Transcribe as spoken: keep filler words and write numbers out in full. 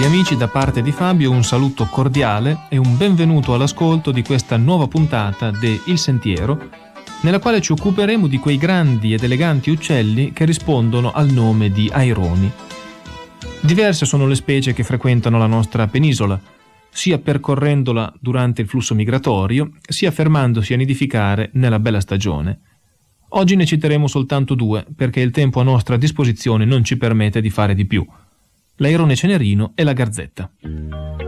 amici, da parte di Fabio un saluto cordiale e un benvenuto all'ascolto di questa nuova puntata de Il Sentiero, nella quale ci occuperemo di quei grandi ed eleganti uccelli che rispondono al nome di aironi. Diverse sono le specie che frequentano la nostra penisola, sia percorrendola durante il flusso migratorio, sia fermandosi a nidificare nella bella stagione. Oggi ne citeremo soltanto due, perché il tempo a nostra disposizione non ci permette di fare di più: l'airone cenerino e la garzetta.